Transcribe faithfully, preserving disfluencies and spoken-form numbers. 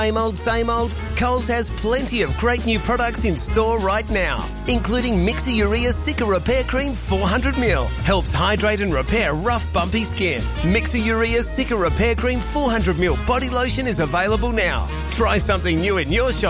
Same old, same old? Coles has plenty of great new products in store right now, including Mixer Urea Cica Repair Cream four hundred milliliters. Helps hydrate and repair rough, bumpy skin. Mixer Urea Cica Repair Cream four hundred milliliters body lotion is available now. Try something new in your shop.